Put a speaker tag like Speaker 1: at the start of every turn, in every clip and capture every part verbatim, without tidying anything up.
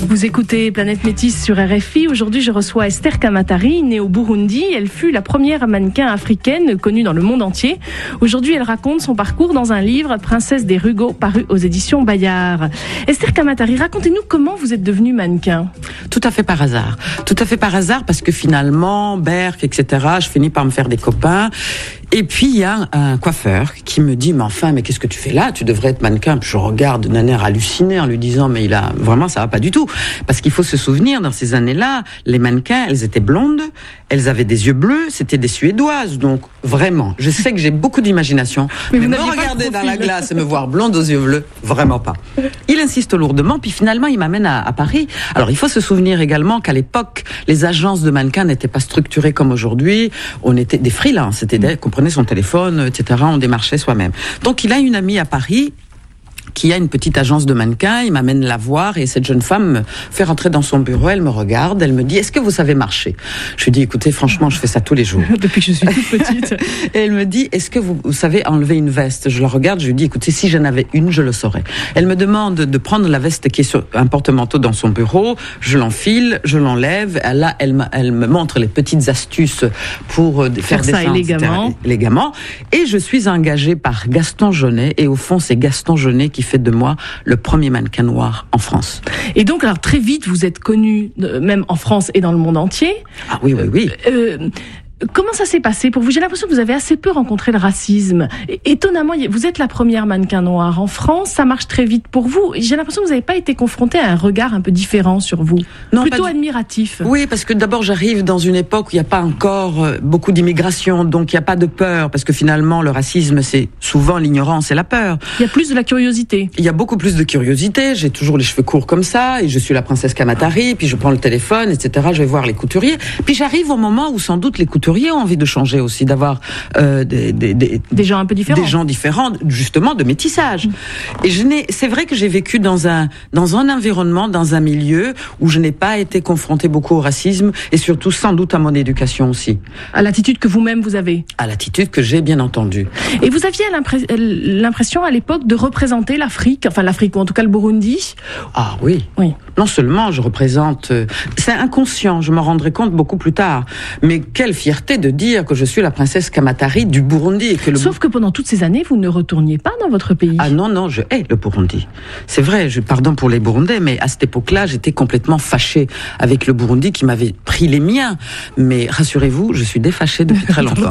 Speaker 1: Vous écoutez Planète Métis sur R F I. Aujourd'hui, je reçois Esther Kamatari, née au Burundi. Elle fut la première mannequin africaine connue dans le monde entier. Aujourd'hui, elle raconte son parcours dans un livre, Princesse des Rugo, paru aux éditions Bayard. Esther Kamatari, racontez-nous comment vous êtes devenue mannequin.
Speaker 2: Tout à fait par hasard. Tout à fait par hasard parce que finalement, Berck, et cetera, je finis par me faire des copains. Et puis, il y a un, un coiffeur qui me dit, mais enfin, mais qu'est-ce que tu fais là? Tu devrais être mannequin. Puis je regarde d'un air halluciné en lui disant, mais il a, vraiment, ça va pas du tout. Parce qu'il faut se souvenir, dans ces années-là, les mannequins, elles étaient blondes, elles avaient des yeux bleus, c'était des Suédoises. Donc, vraiment, je sais que j'ai beaucoup d'imagination. Mais, mais me regarder dans la glace et me voir blonde aux yeux bleus, vraiment pas. Il insiste lourdement, puis finalement, il m'amène à, à Paris. Alors, il faut se souvenir également qu'à l'époque, les agences de mannequins n'étaient pas structurées comme aujourd'hui. On était des freelances, c'était des, qu'on prenait son téléphone, et cetera. On démarchait soi-même. Donc, il a une amie à Paris qui a une petite agence de mannequins, il m'amène la voir et cette jeune femme me fait rentrer dans son bureau, elle me regarde, elle me dit, est-ce que vous savez marcher? Je lui dis, écoutez, franchement, je fais ça tous les jours.
Speaker 1: Depuis que je suis toute petite.
Speaker 2: Et elle me dit, est-ce que vous, vous savez enlever une veste? Je la regarde, je lui dis, écoutez, si j'en avais une, je le saurais. Elle me demande de prendre la veste qui est sur un porte-manteau dans son bureau, je l'enfile, je l'enlève, là, elle, me, elle me montre les petites astuces pour faire, faire
Speaker 1: ça
Speaker 2: descendre,
Speaker 1: élégamment.
Speaker 2: élégamment. Et je suis engagée par Gaston Jeunet, et au fond, c'est Gaston Jeunet qui fait de moi le premier mannequin noir en France.
Speaker 1: Et donc, alors très vite, vous êtes connu, même en France et dans le monde entier.
Speaker 2: Ah oui, oui, oui.
Speaker 1: Euh, Comment ça s'est passé pour vous? J'ai l'impression que vous avez assez peu rencontré le racisme. Étonnamment, vous êtes la première mannequin noire en France, ça marche très vite pour vous. J'ai l'impression que vous n'avez pas été confronté à un regard un peu différent sur vous. Non, plutôt admiratif.
Speaker 2: Oui, parce que d'abord j'arrive dans une époque où il n'y a pas encore beaucoup d'immigration, donc il n'y a pas de peur, parce que finalement le racisme c'est souvent l'ignorance et la peur.
Speaker 1: Il y a plus de la curiosité.
Speaker 2: Il y a beaucoup plus de curiosité, j'ai toujours les cheveux courts comme ça, et je suis la princesse Kamatari, puis je prends le téléphone, et cetera. Je vais voir les couturiers. Puis j'arrive au moment où sans doute les couturiers ont envie de changer aussi, d'avoir euh, des, des, des,
Speaker 1: des gens un peu différents,
Speaker 2: des gens différents, justement de métissage. Mmh. Et je n'ai, c'est vrai que j'ai vécu dans un dans un environnement, dans un milieu où je n'ai pas été confrontée beaucoup au racisme et surtout sans doute à mon éducation aussi.
Speaker 1: À l'attitude que vous-même vous avez.
Speaker 2: À l'attitude que j'ai bien entendu.
Speaker 1: Et vous aviez l'impression à l'époque de représenter l'Afrique, enfin l'Afrique ou en tout cas le Burundi.
Speaker 2: Ah oui.
Speaker 1: Oui.
Speaker 2: Non seulement je représente, euh, c'est inconscient, je m'en rendrai compte beaucoup plus tard. Mais quelle fierté de dire que je suis la princesse Kamatari du Burundi. Et que le
Speaker 1: Sauf que pendant toutes ces années, vous ne retourniez pas dans votre pays.
Speaker 2: Ah non, non, je hais le Burundi. C'est vrai, je pardon pour les Burundais, mais à cette époque-là, j'étais complètement fâchée avec le Burundi qui m'avait pris les miens. Mais rassurez-vous, je suis défâchée depuis très longtemps.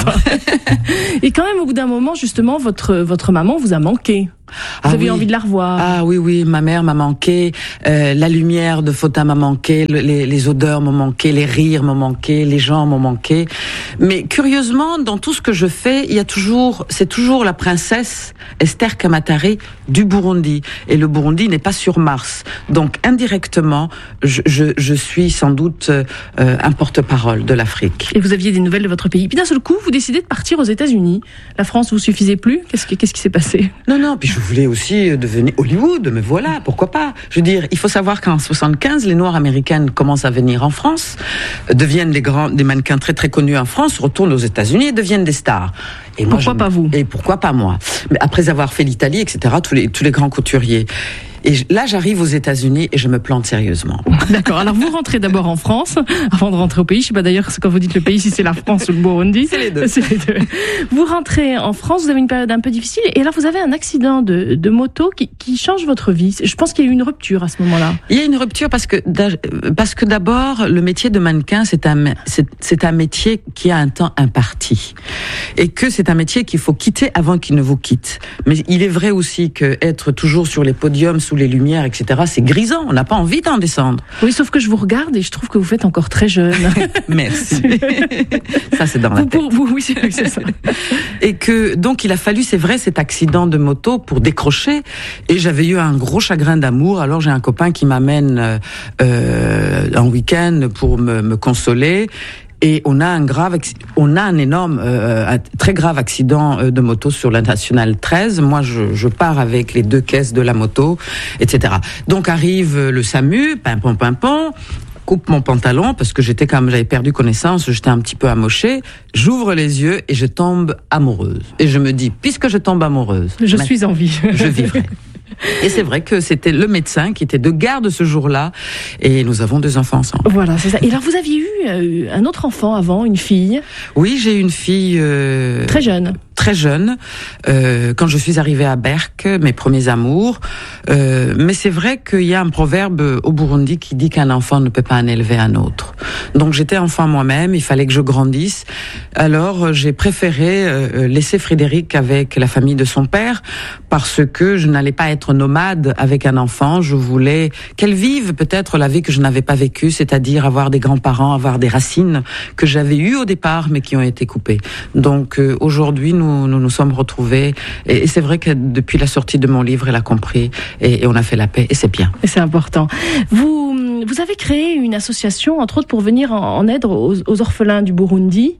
Speaker 1: Et quand même, au bout d'un moment, justement, votre, votre maman vous a manqué. Vous
Speaker 2: ah
Speaker 1: avez
Speaker 2: oui.
Speaker 1: envie de la revoir.
Speaker 2: Ah oui, oui, ma mère m'a manqué, euh, la lumière de Fota m'a manqué, le, les, les odeurs m'ont manqué, les rires m'ont manqué, les gens m'ont manqué. Mais curieusement, dans tout ce que je fais, il y a toujours, c'est toujours la princesse Esther Kamatari du Burundi. Et le Burundi n'est pas sur Mars. Donc indirectement, je, je, je suis sans doute euh, un porte-parole de l'Afrique.
Speaker 1: Et vous aviez des nouvelles de votre pays. Puis d'un seul coup, vous décidez de partir aux États-Unis. La France vous suffisait plus. Qu'est-ce qui, qu'est-ce qui s'est passé?
Speaker 2: Non, non. Puis je Je voulais aussi devenir Hollywood, mais voilà, pourquoi pas. Je veux dire, il faut savoir qu'en soixante-quinze, les Noirs américaines commencent à venir en France, deviennent des grands, des mannequins très très connus en France, retournent aux États-Unis et deviennent des stars. Et moi,
Speaker 1: pourquoi
Speaker 2: je,
Speaker 1: pas vous?
Speaker 2: Et pourquoi pas moi? Mais après avoir fait l'Italie, et cetera, tous les tous les grands couturiers. Et là, j'arrive aux États-Unis et je me plante sérieusement.
Speaker 1: D'accord. Alors, vous rentrez d'abord en France, avant de rentrer au pays. Je sais pas d'ailleurs quand vous dites le pays, si c'est la France ou le Burundi.
Speaker 2: C'est les deux.
Speaker 1: C'est les deux. Vous rentrez en France, vous avez une période un peu difficile. Et alors, vous avez un accident de, de moto qui, qui change votre vie. Je pense qu'il y a eu une rupture à ce moment-là.
Speaker 2: Il y a une rupture parce que, parce que d'abord, le métier de mannequin, c'est un, c'est, c'est un métier qui a un temps imparti. Et que c'est un métier qu'il faut quitter avant qu'il ne vous quitte. Mais il est vrai aussi que être toujours sur les podiums, sous les lumières, et cetera, c'est grisant. On n'a pas envie d'en descendre.
Speaker 1: Oui, sauf que je vous regarde et je trouve que vous faites encore très jeune.
Speaker 2: Merci. Ça, c'est dans la
Speaker 1: vous,
Speaker 2: tête.
Speaker 1: Pour vous, oui, c'est, c'est ça.
Speaker 2: Et que, donc, il a fallu, c'est vrai, cet accident de moto pour décrocher. Et j'avais eu un gros chagrin d'amour. Alors, j'ai un copain qui m'amène euh, en week-end pour me, me consoler. Et on a un grave, on a un énorme, euh, un très grave accident de moto sur la nationale treize. Moi, je, je pars avec les deux caisses de la moto, et cetera. Donc arrive le SAMU, pimpon, pimpon, coupe mon pantalon parce que j'étais quand même, j'avais perdu connaissance, j'étais un petit peu amochée. J'ouvre les yeux et je tombe amoureuse. Et je me dis, puisque je tombe amoureuse,
Speaker 1: je suis en vie.
Speaker 2: Je vivrai. Et c'est vrai que c'était le médecin qui était de garde ce jour-là, et nous avons deux enfants ensemble.
Speaker 1: Voilà, c'est ça. Et alors vous aviez eu euh, un autre enfant avant, une fille?
Speaker 2: Oui, j'ai une fille... Euh,
Speaker 1: très jeune.
Speaker 2: Très jeune, euh, quand je suis arrivée à Berck, mes premiers amours. Euh, mais c'est vrai qu'il y a un proverbe au Burundi qui dit qu'un enfant ne peut pas en élever un autre. Donc j'étais enfant moi-même, il fallait que je grandisse. Alors j'ai préféré euh, laisser Frédéric avec la famille de son père, parce que je n'allais pas être nomade avec un enfant. Je voulais qu'elle vive peut-être la vie que je n'avais pas vécue, c'est-à-dire avoir des grands-parents, avoir des racines que j'avais eues au départ, mais qui ont été coupées. Donc euh, aujourd'hui, nous Nous, nous nous sommes retrouvés, et c'est vrai que depuis la sortie de mon livre, elle a compris, et, et on a fait la paix, et c'est bien.
Speaker 1: Et c'est important. Vous, vous avez créé une association, entre autres, pour venir en, en aide aux, aux orphelins du Burundi.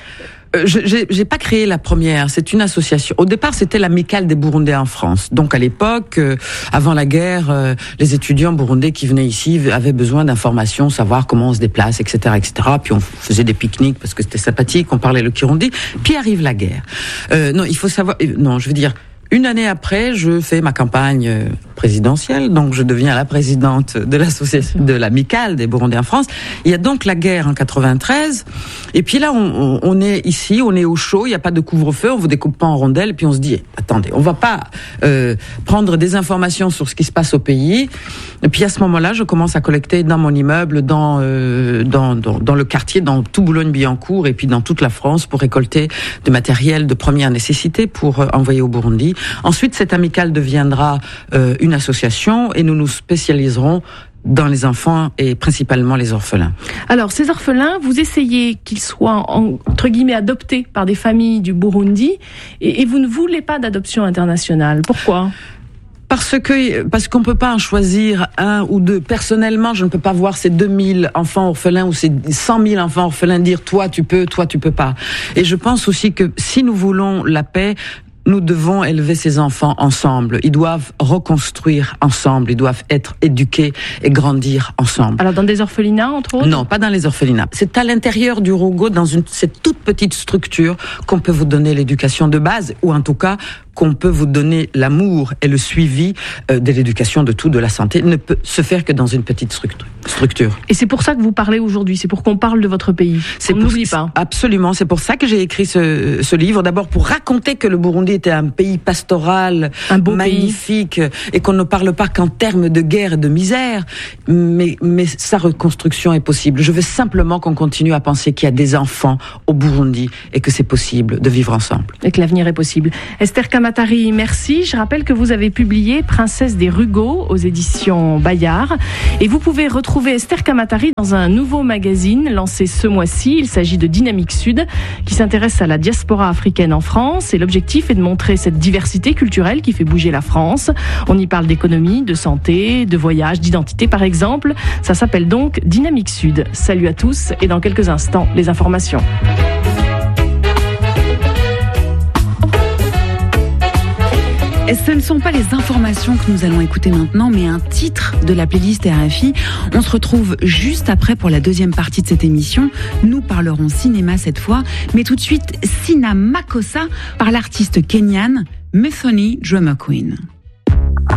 Speaker 2: Je j'ai, j'ai pas créé la première, c'est une association. Au départ, c'était l'amicale des Burundais en France. Donc à l'époque, euh, avant la guerre, euh, les étudiants burundais qui venaient ici avaient besoin d'informations, savoir comment on se déplace, et cetera, et cetera. Puis on faisait des pique-niques parce que c'était sympathique, on parlait le kirundi. Puis arrive la guerre. Euh, non, il faut savoir. Non, je veux dire. Une année après, je fais ma campagne présidentielle, donc je deviens la présidente de l'association, de l'amicale des Burundais en France. Il y a donc la guerre en quatre-vingt-treize, et puis là, on, on est ici, on est au chaud, il n'y a pas de couvre-feu, on vous découpe pas en rondelles, et puis on se dit, attendez, on va pas euh, prendre des informations sur ce qui se passe au pays. Et puis à ce moment-là, je commence à collecter dans mon immeuble, dans euh, dans, dans dans le quartier, dans tout Boulogne-Billancourt, et puis dans toute la France, pour récolter du matériel de première nécessité pour euh, envoyer au Burundi. Ensuite, cette amicale deviendra euh, une association, et nous nous spécialiserons dans les enfants et principalement les orphelins.
Speaker 1: Alors, ces orphelins, vous essayez qu'ils soient, entre guillemets, adoptés par des familles du Burundi, et, et vous ne voulez pas d'adoption internationale. Pourquoi ?
Speaker 2: Parce que parce qu'on peut pas en choisir un ou deux. Personnellement, je ne peux pas voir ces deux mille enfants orphelins ou ces cent mille enfants orphelins dire toi tu peux, toi tu peux pas. Et je pense aussi que si nous voulons la paix, nous devons élever ces enfants ensemble. Ils doivent reconstruire ensemble. Ils doivent être éduqués et grandir ensemble.
Speaker 1: Alors dans des orphelinats, entre autres ?
Speaker 2: Non, pas dans les orphelinats. C'est à l'intérieur du Rugo, dans une, cette toute petite structure, qu'on peut vous donner l'éducation de base, ou en tout cas qu'on peut vous donner l'amour et le suivi euh, de l'éducation, de tout, de la santé, ne peut se faire que dans une petite structure.
Speaker 1: Et c'est pour ça que vous parlez aujourd'hui, c'est pour qu'on parle de votre pays.
Speaker 2: C'est
Speaker 1: on n'oublie pas.
Speaker 2: Absolument, c'est pour ça que j'ai écrit ce, ce livre. D'abord pour raconter que le Burundi était un pays pastoral,
Speaker 1: un beau
Speaker 2: magnifique,
Speaker 1: pays.
Speaker 2: Et qu'on ne parle pas qu'en termes de guerre et de misère, mais, mais sa reconstruction est possible. Je veux simplement qu'on continue à penser qu'il y a des enfants au Burundi et que c'est possible de vivre ensemble.
Speaker 1: Et que l'avenir est possible. Esther Kamatari, merci. Je rappelle que vous avez publié Princesse des Rugo aux éditions Bayard. Et vous pouvez retrouver Esther Kamatari dans un nouveau magazine lancé ce mois-ci. Il s'agit de Dynamique Sud, qui s'intéresse à la diaspora africaine en France. Et l'objectif est de montrer cette diversité culturelle qui fait bouger la France. On y parle d'économie, de santé, de voyage, d'identité par exemple. Ça s'appelle donc Dynamique Sud. Salut à tous et dans quelques instants, les informations.
Speaker 3: Et ce ne sont pas les informations que nous allons écouter maintenant, mais un titre de la playlist R F I. On se retrouve juste après pour la deuxième partie de cette émission. Nous parlerons cinéma cette fois, mais tout de suite, Sina Makossa par l'artiste kenyan Methoni Drummer Queen.